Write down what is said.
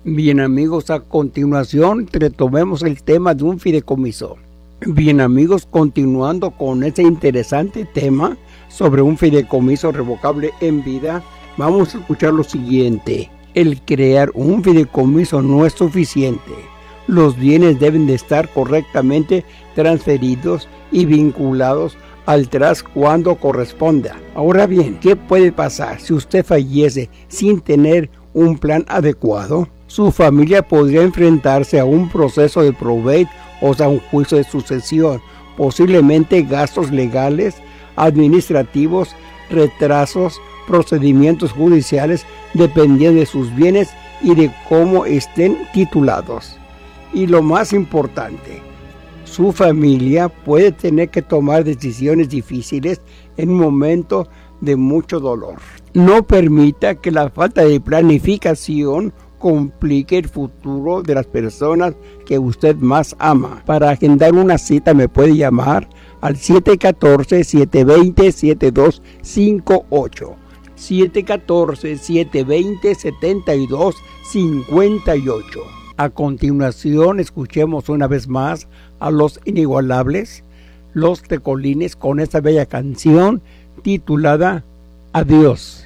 Bien amigos, a continuación retomemos el tema de un fideicomiso. Bien amigos, continuando con este interesante tema sobre un fideicomiso revocable en vida, vamos a escuchar lo siguiente. El crear un fideicomiso no es suficiente. Los bienes deben de estar correctamente transferidos y vinculados al trust cuando corresponda. Ahora bien, ¿qué puede pasar si usted fallece sin tener un plan adecuado? Su familia podría enfrentarse a un proceso de probate, o sea, un juicio de sucesión, posiblemente gastos legales, administrativos, retrasos, procedimientos judiciales, dependiendo de sus bienes y de cómo estén titulados. Y lo más importante, su familia puede tener que tomar decisiones difíciles en un momento de mucho dolor. No permita que la falta de planificación complique el futuro de las personas que usted más ama. Para agendar una cita me puede llamar al 714-720-7258. 714-720-7258. A continuación, escuchemos una vez más a los inigualables, los Tecolines, con esta bella canción titulada Adiós.